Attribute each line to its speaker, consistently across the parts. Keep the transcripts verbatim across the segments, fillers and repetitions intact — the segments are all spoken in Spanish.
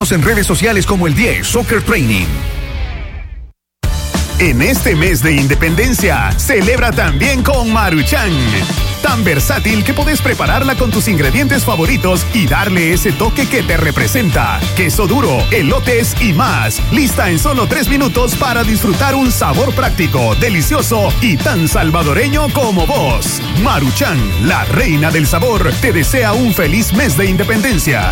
Speaker 1: Síguenos en redes sociales como el diez Soccer Training. En este mes de independencia, celebra también con Maruchan. Tan versátil que podés prepararla con tus ingredientes favoritos y darle ese toque que te representa. Queso duro, elotes y más. Lista en solo tres minutos para disfrutar un sabor práctico, delicioso y tan salvadoreño como vos. Maruchan, la reina del sabor, te desea un feliz mes de independencia.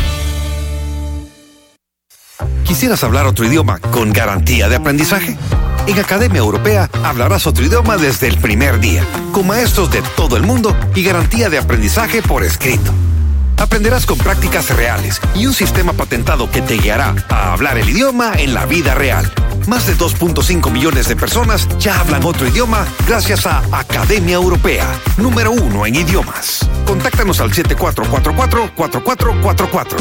Speaker 2: ¿Quisieras hablar otro idioma con garantía de aprendizaje? En Academia Europea hablarás otro idioma desde el primer día, con maestros de todo el mundo y garantía de aprendizaje por escrito. Aprenderás con prácticas reales y un sistema patentado que te guiará a hablar el idioma en la vida real. Más de dos punto cinco millones de personas ya hablan otro idioma gracias a Academia Europea, número uno en idiomas. Contáctanos al siete cuatro cuatro cuatro, cuatro cuatro cuatro cuatro.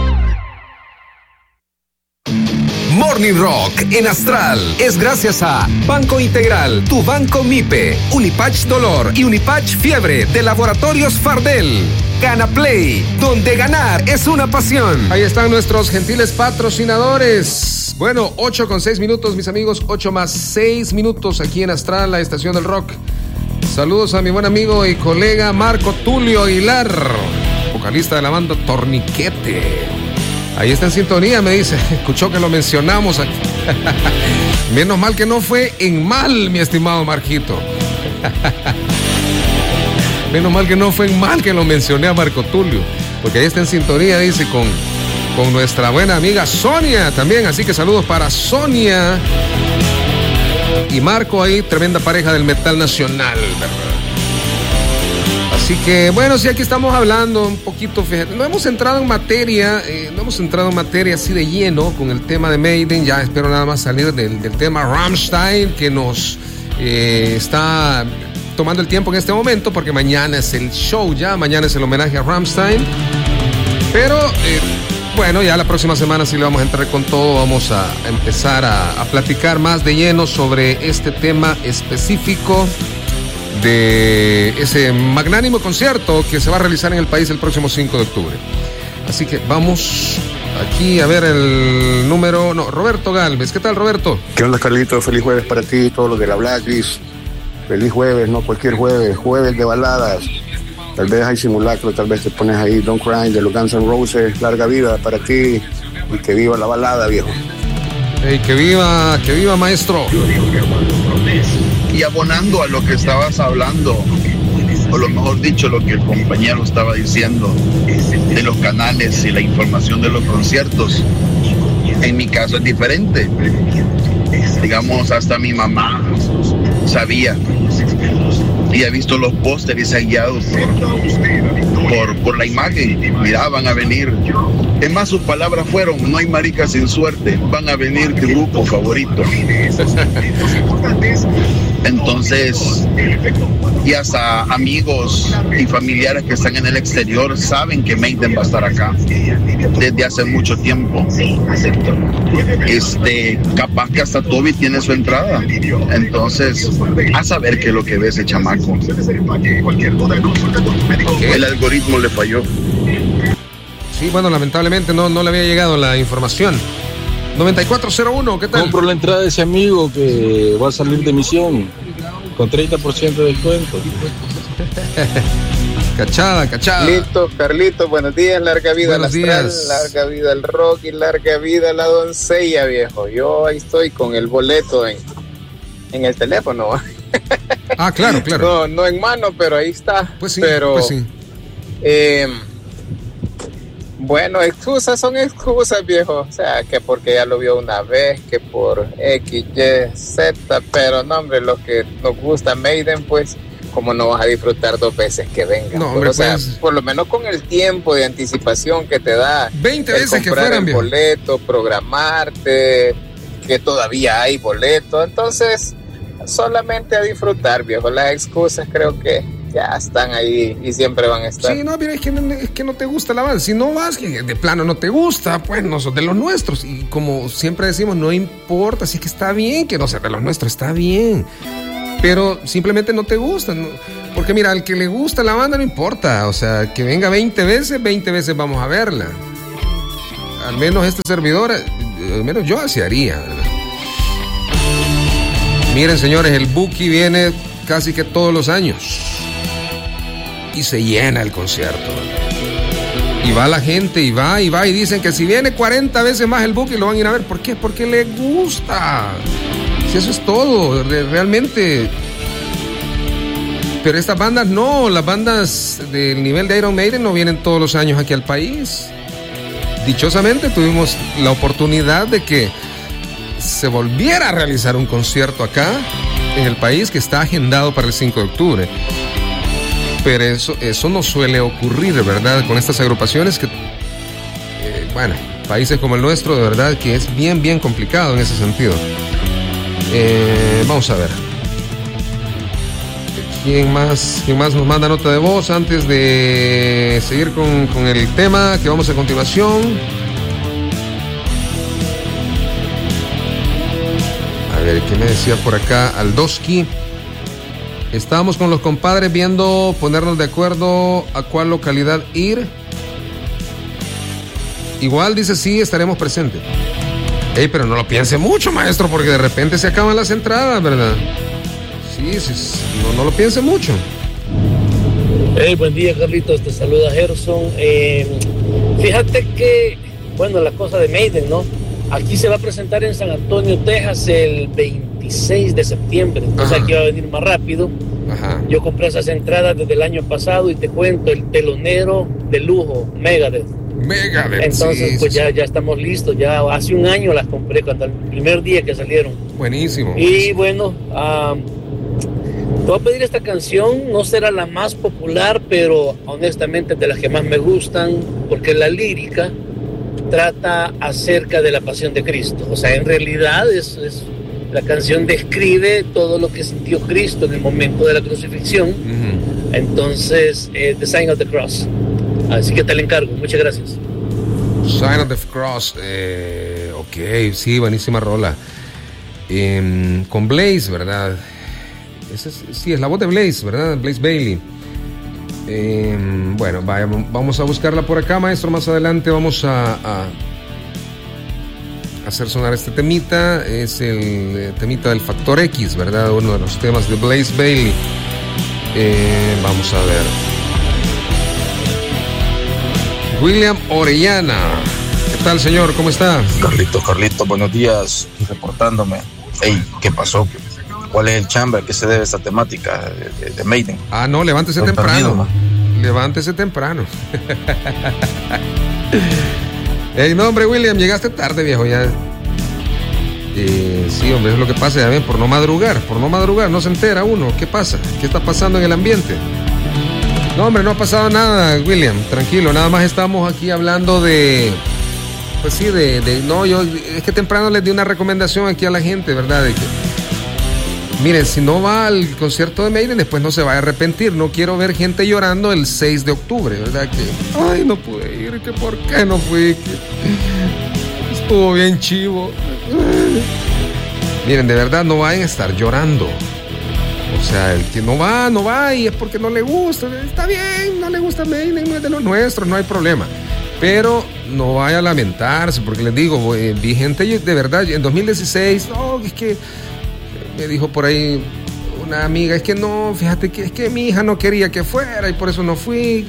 Speaker 3: Morning Rock en Astral es gracias a Banco Integral, tu banco MIPE, Unipatch Dolor y Unipatch Fiebre de Laboratorios Fardel. Gana Play, donde ganar es una pasión.
Speaker 4: Ahí están nuestros gentiles patrocinadores. Bueno, ocho con seis minutos, mis amigos, ocho más seis minutos aquí en Astral, la estación del rock. Saludos a mi buen amigo y colega Marco Tulio Aguilar, vocalista de la banda Torniquete. Ahí está en sintonía, me dice. Escuchó que lo mencionamos aquí. Menos mal que no fue en mal, mi estimado Marquito. Menos mal que no fue en mal que lo mencioné a Marco Tulio. Porque ahí está en sintonía, dice, con, con nuestra buena amiga Sonia también. Así que saludos para Sonia y Marco ahí, tremenda pareja del metal nacional, ¿verdad? Así que, bueno, sí, aquí estamos hablando un poquito, fíjate, no hemos entrado en materia, eh, no hemos entrado en materia así de lleno con el tema de Maiden, ya espero nada más salir del, del tema Rammstein, que nos eh, está tomando el tiempo en este momento, porque mañana es el show ya, mañana es el homenaje a Rammstein, pero, eh, bueno, ya la próxima semana sí le vamos a entrar con todo, vamos a empezar a, a platicar más de lleno sobre este tema específico de ese magnánimo concierto que se va a realizar en el país el próximo cinco de octubre. Así que vamos aquí a ver el número, no, Roberto Galvez. ¿Qué tal, Roberto?
Speaker 5: ¿Qué onda, Carlito? Feliz jueves para ti, todos los de la Blacklist. Feliz jueves, no cualquier jueves, jueves de baladas. Tal vez hay simulacro, tal vez te pones ahí Don't Cry de los Guns N' Roses. Larga vida para ti y que viva la balada, viejo.
Speaker 4: Hey, que viva, que viva, maestro.
Speaker 6: Y abonando a lo que estabas hablando, o lo mejor dicho, lo que el compañero estaba diciendo, de los canales y la información de los conciertos, en mi caso es diferente. Digamos, hasta mi mamá sabía y ha visto los pósteres guiados por, por, por la imagen. Mira, van a venir. Es más, sus palabras fueron: no hay maricas sin suerte, van a venir tu grupo favorito. Entonces, y hasta amigos y familiares que están en el exterior saben que Maiden va a estar acá desde hace mucho tiempo. Este, capaz que hasta Toby tiene su entrada. Entonces, a saber qué es lo que ve ese chamaco. El algoritmo le falló.
Speaker 4: Sí, bueno, lamentablemente no, no le había llegado la información. noventa y cuatro cero uno, ¿qué tal?
Speaker 7: Compro la entrada de ese amigo que va a salir de misión con treinta por ciento de descuento.
Speaker 4: Cachada, cachada.
Speaker 8: Listo, Carlitos, buenos días, larga vida al Astral,
Speaker 4: días.
Speaker 8: larga vida al rock y larga vida a la doncella, viejo. Yo ahí estoy con el boleto en, en el teléfono.
Speaker 4: Ah, claro, claro.
Speaker 8: No, no en mano, pero ahí está.
Speaker 4: Pues sí,
Speaker 8: pero,
Speaker 4: pues sí.
Speaker 8: Eh, bueno, excusas son excusas, viejo. O sea, que porque ya lo vio una vez, que por X, Y, Z, pero no, hombre, lo que nos gusta Maiden, pues, como no vas a disfrutar dos veces que venga.
Speaker 4: No, hombre,
Speaker 8: o sea,
Speaker 4: pues,
Speaker 8: por lo menos con el tiempo de anticipación que te da.
Speaker 4: veinte
Speaker 8: el
Speaker 4: veces que
Speaker 8: comprar
Speaker 4: fueran,
Speaker 8: el
Speaker 4: viejo.
Speaker 8: boleto, programarte, que todavía hay boleto. Entonces, solamente a disfrutar, viejo. Las excusas creo que ya están ahí y siempre van a estar.
Speaker 4: Sí, no, mira, es que, es que no te gusta la banda. Si no vas, que de plano no te gusta, pues no sos de los nuestros. Y como siempre decimos, no importa, así que está bien que no sea de los nuestros, está bien. Pero simplemente no te gusta, ¿no? Porque mira, al que le gusta la banda no importa. O sea, que venga veinte veces, veinte veces vamos a verla. al menos este servidor, al menos yo así haría, ¿verdad? Miren, señores, el Buki viene casi que todos los años y se llena el concierto. Y va la gente, y va, y va, y dicen que si viene cuarenta veces más el Buki lo van a ir a ver. ¿Por qué? Porque le gusta. Si eso es todo, realmente. Pero estas bandas no, las bandas del nivel de Iron Maiden no vienen todos los años aquí al país. Dichosamente tuvimos la oportunidad de que se volviera a realizar un concierto acá en el país que está agendado para el cinco de octubre. Pero eso, eso no suele ocurrir, ¿verdad? Con estas agrupaciones que, eh, bueno, países como el nuestro, de verdad que es bien, bien complicado en ese sentido. Eh, vamos a ver. ¿Quién más, ¿Quién más nos manda nota de voz antes de seguir con, con el tema que vamos a continuación? A ver, ¿qué me decía por acá Aldoski? Estábamos con los compadres viendo ponernos de acuerdo a cuál localidad ir. Igual dice sí, estaremos presentes. Ey, pero no lo piense mucho, maestro, porque de repente se acaban las entradas, ¿verdad? Sí, sí, sí, no, no lo piense mucho.
Speaker 9: Hey, buen día, Carlitos, te saluda Gerson. Eh, fíjate que, bueno, la cosa de Maiden, ¿no? Aquí se va a presentar en San Antonio, Texas, el veintiséis de septiembre. Entonces aquí va a venir más rápido. Ajá. Yo compré esas entradas desde el año pasado y te cuento, el telonero de lujo, Megadeth.
Speaker 4: Megadeth.
Speaker 9: Entonces,
Speaker 4: sí,
Speaker 9: pues
Speaker 4: sí,
Speaker 9: ya,
Speaker 4: sí.
Speaker 9: ya estamos listos. Ya hace un año las compré, cuando el primer día que salieron.
Speaker 4: Buenísimo.
Speaker 9: Y bueno, um, te voy a pedir esta canción. No será la más popular, pero honestamente de las que más me gustan, porque la lírica trata acerca de la pasión de Cristo. O sea, en realidad es, es la canción describe todo lo que sintió Cristo en el momento de la crucifixión. Uh-huh. Entonces, eh, The Sign of the Cross. Así que te la encargo. Muchas gracias.
Speaker 4: Sign of the Cross. Eh, ok, sí, buenísima rola. Eh, con Blaze, ¿verdad? Ese es, sí, es la voz de Blaze, ¿verdad? Blaze Bailey. Eh, bueno, vaya, vamos a buscarla por acá, maestro. Más adelante vamos a, a hacer sonar este temita. Es el temita del Factor X, ¿verdad? Uno de los temas de Blaze Bailey. Eh, vamos a ver. William Orellana. ¿Qué tal, señor? ¿Cómo está?
Speaker 10: Carlitos, Carlitos, buenos días. Reportándome. Ey, ¿qué pasó? ¿Cuál es el chambre? ¿A qué se debe esta temática de, de, de Maiden?
Speaker 4: Ah, no, levántese Estoy temprano. Perdido, levántese temprano. Ey, no, hombre, William, llegaste tarde, viejo, ya. Eh, sí, hombre, es lo que pasa, ya ven, por no madrugar, por no madrugar, no se entera uno. ¿Qué pasa? ¿Qué está pasando en el ambiente? No, hombre, no ha pasado nada, William, tranquilo, nada más estamos aquí hablando de... Pues sí, de, de... No, yo... Es que temprano les di una recomendación aquí a la gente, ¿verdad? De que... Miren, si no va al concierto de Maiden, después no se va a arrepentir. No quiero ver gente llorando el seis de octubre, ¿verdad? Que, ay, no pude ir, que por qué no fui, que estuvo bien chivo. Miren, de verdad, no vayan a estar llorando. O sea, el que no va, no va y es porque no le gusta. Está bien, no le gusta Maiden, no es de los nuestros, no hay problema. Pero no vaya a lamentarse, porque les digo, eh, vi gente de verdad, en dos mil dieciséis, no, es que... Me dijo por ahí una amiga, es que no, fíjate que es que mi hija no quería que fuera y por eso no fui.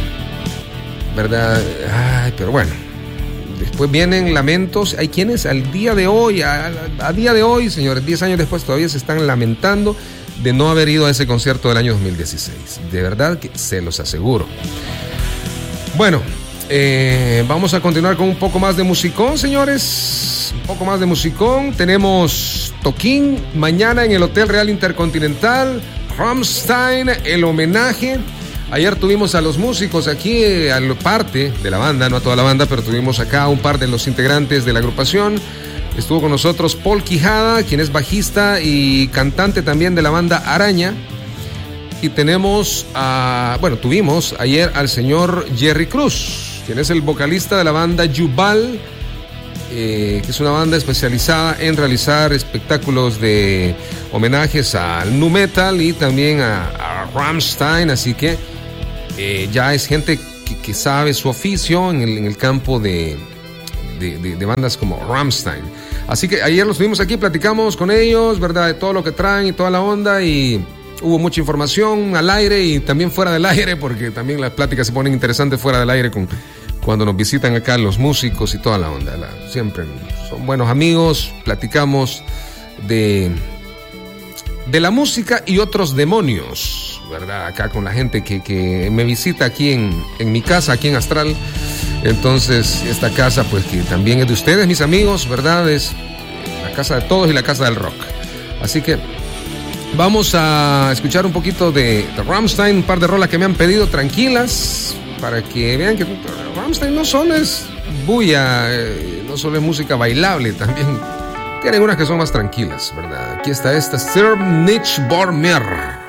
Speaker 4: ¿Verdad? Ay, pero bueno. Después vienen lamentos. Hay quienes al día de hoy, a, a día de hoy, señores, diez años después todavía se están lamentando de no haber ido a ese concierto del año dos mil dieciséis. De verdad que se los aseguro. Bueno, eh, vamos a continuar con un poco más de musicón, señores. Un poco más de musicón. Tenemos toquín mañana en el Hotel Real Intercontinental. Rammstein, el homenaje. Ayer tuvimos a los músicos aquí, a parte de la banda, no a toda la banda, pero tuvimos acá a un par de los integrantes de la agrupación. Estuvo con nosotros Paul Quijada, quien es bajista y cantante también de la banda Araña. Y tenemos a, bueno, tuvimos ayer al señor Jerry Cruz, quien es el vocalista de la banda Yuval, eh, que es una banda especializada en realizar espectáculos de homenajes al nu metal y también a, a Rammstein, así que eh, ya es gente que, que sabe su oficio en el, en el campo de, de, de, de bandas como Rammstein. Así que ayer los tuvimos aquí, platicamos con ellos, ¿verdad? De todo lo que traen y toda la onda, y hubo mucha información al aire y también fuera del aire, porque también las pláticas se ponen interesantes fuera del aire con, cuando nos visitan acá los músicos y toda la onda. La, siempre son buenos amigos, platicamos de, de la música y otros demonios, ¿verdad? Acá con la gente que, que me visita aquí en, en mi casa, aquí en Astral. Entonces, esta casa, pues, que también es de ustedes, mis amigos, ¿verdad? Es la casa de todos y la casa del rock. Así que vamos a escuchar un poquito de, de Rammstein, un par de rolas que me han pedido, tranquilas, para que vean que Rammstein no solo es bulla, eh, no solo es música bailable, también tienen unas que son más tranquilas, ¿verdad? Aquí está esta, Sir Nicht vor mir.